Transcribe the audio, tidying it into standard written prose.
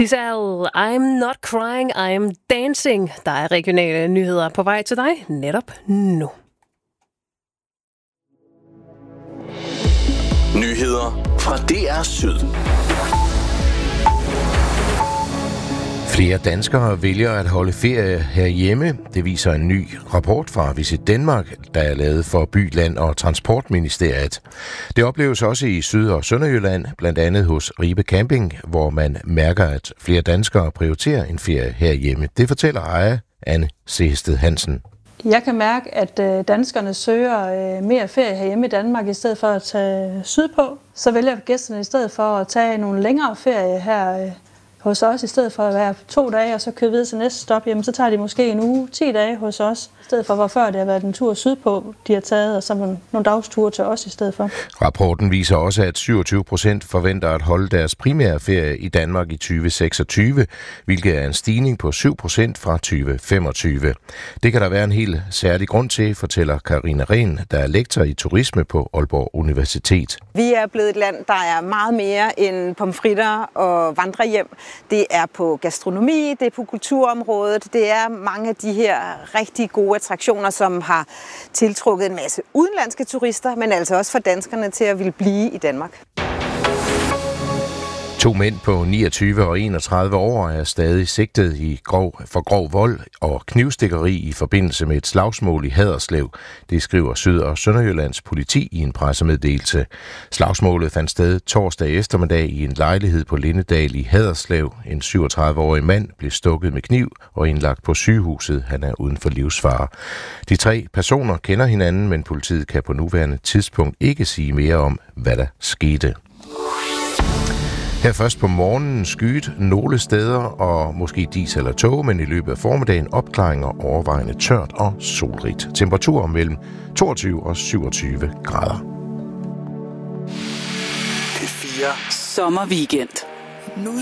Giselle, I'm not crying, I'm dancing. Der er regionale nyheder på vej til dig netop nu. Nyheder fra DR Syd. Flere danskere vælger at holde ferie herhjemme. Det viser en ny rapport fra Visit Danmark, der er lavet for By, Land og Transportministeriet. Det opleves også i Syd- og Sønderjylland, blandt andet hos Ribe Camping, hvor man mærker, at flere danskere prioriterer en ferie herhjemme. Det fortæller ejer Anne Sehested Hansen. Jeg kan mærke, at danskerne søger mere ferie herhjemme i Danmark i stedet for at tage sydpå. Så vælger gæsterne i stedet for at tage nogle længere ferie her hos os, i stedet for at være 2 dage og så køre videre til næste stop, jamen, så tager de måske en uge, 10 dage hos os, i stedet for hvor før det har været en tur sydpå, de har taget, og så nogle dagsture til os i stedet for. Rapporten viser også, at 27% forventer at holde deres primære ferie i Danmark i 2026, hvilket er en stigning på 7% fra 2025. Det kan der være en helt særlig grund til, fortæller Karina Rehn, der er lektor i turisme på Aalborg Universitet. Vi er blevet et land, der er meget mere end pomfritter og vandrehjem. Det er på gastronomi, det er på kulturområdet, det er mange af de her rigtig gode attraktioner, som har tiltrukket en masse udenlandske turister, men altså også for danskerne til at ville blive i Danmark. 2 mænd på 29 og 31 år er stadig sigtet for grov vold og knivstikkeri i forbindelse med et slagsmål i Haderslev. Det skriver Syd- og Sønderjyllands politi i en pressemeddelelse. Slagsmålet fandt sted torsdag eftermiddag i en lejlighed på Lindedal i Haderslev. En 37-årig mand blev stukket med kniv og indlagt på sygehuset. Han er uden for livsfare. De 3 personer kender hinanden, men politiet kan på nuværende tidspunkt ikke sige mere om, hvad der skete. Her først på morgenen skyet nogle steder og måske dis eller tåge, men i løbet af formiddagen opklaringer overvejende tørt og solrigt. Temperaturer mellem 22 og 27 grader. P4 Sommerweekend. Nu